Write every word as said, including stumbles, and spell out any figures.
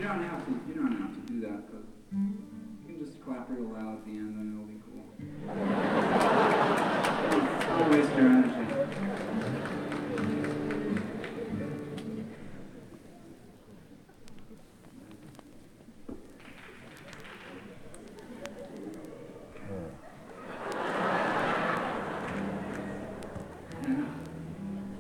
don't have to, you don't have to do that, but you can just clap real loud at the end when